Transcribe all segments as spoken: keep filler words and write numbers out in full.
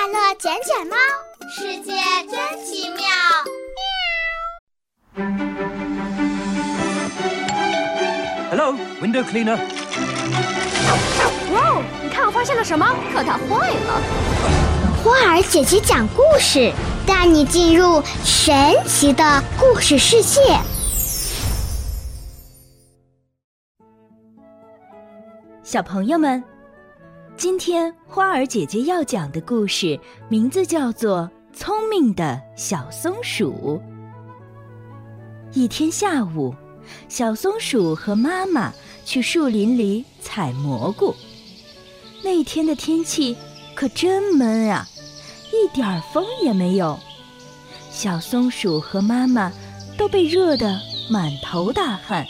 快乐捡捡猫， 世界真奇妙。 Hello, window cleaner. 哇哦，你看我发现了什么？可它坏了。 花儿姐姐讲故事，带你进入神奇的故事世界。 小朋友们，今天花儿姐姐要讲的故事名字叫做《聪明的小松鼠》。一天下午，小松鼠和妈妈去树林里采蘑菇。那天的天气可真闷啊，一点风也没有。小松鼠和妈妈都被热得满头大汗。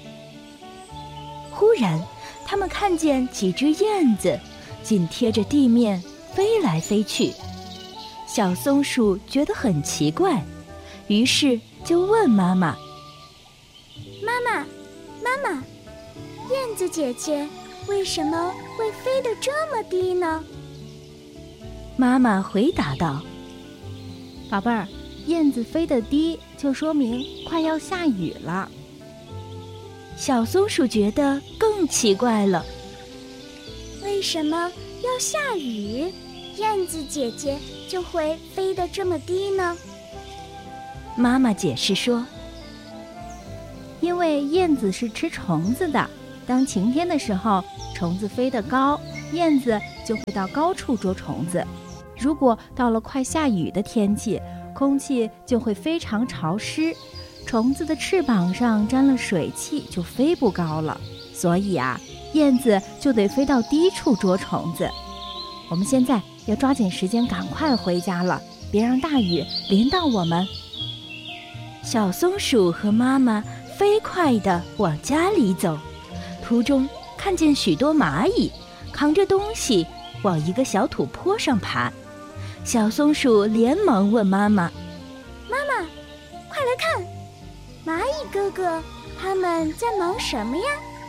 忽然，他们看见几只燕子紧贴着地面飞来飞去。小松鼠觉得很奇怪，于是就问妈妈： 妈妈，妈妈，燕子姐姐为什么会飞得这么低呢？ 妈妈回答道： 宝贝儿，燕子飞得低就说明快要下雨了。 小松鼠觉得更奇怪了， 为什么要下雨，燕子姐姐就会飞得这么低呢？ 妈妈解释说： 因为燕子是吃虫子的，当晴天的时候，虫子飞得高，燕子就会到高处捉虫子。如果到了快下雨的天气，空气就会非常潮湿，虫子的翅膀上沾了水汽，就飞不高了。所以啊，燕子就得飞到低处捉虫子。我们现在要抓紧时间赶快回家了，别让大雨淋到我们。 小松鼠和妈妈飞快地往家里走，途中看见许多蚂蚁扛着东西往一个小土坡上爬。小松鼠连忙问妈妈： 妈妈，快来看，蚂蚁哥哥他们在忙什么呀？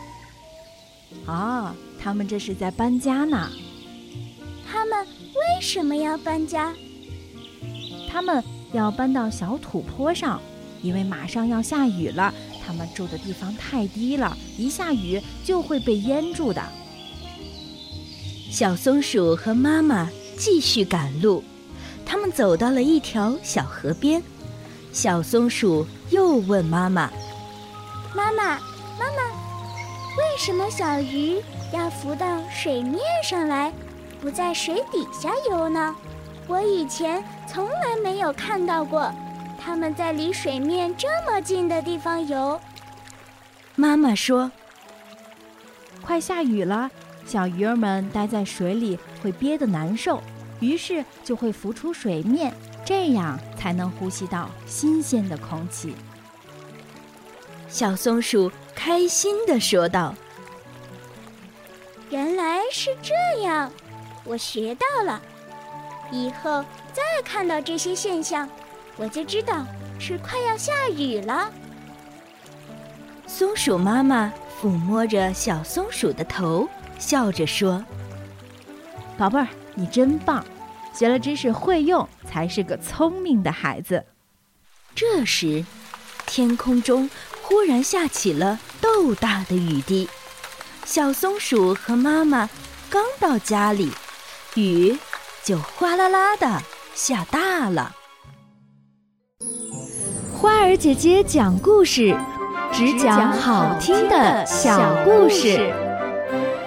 啊，他们这是在搬家呢。 他们为什么要搬家？ 他们要搬到小土坡上，因为马上要下雨了，他们住的地方太低了，一下雨就会被淹住的。 小松鼠和妈妈继续赶路，他们走到了一条小河边。小松鼠又问妈妈： 妈妈，妈妈，为什么小鱼要浮到水面上来，不在水底下游呢？我以前从来没有看到过它们在离水面这么近的地方游。 妈妈说： 快下雨了，小鱼儿们待在水里会憋得难受，于是就会浮出水面，这样才能呼吸到新鲜的空气。 小松鼠开心地说道： 原来是这样，我学到了，以后再看到这些现象，我就知道是快要下雨了。 松鼠妈妈抚摸着小松鼠的头，笑着说： 宝贝儿，你真棒，学了知识会用，才是个聪明的孩子。 这时，天空中忽然下起了豆大的雨滴。小松鼠和妈妈刚到家里，雨就哗啦啦的下大了。 花儿姐姐讲故事，只讲好听的小故事。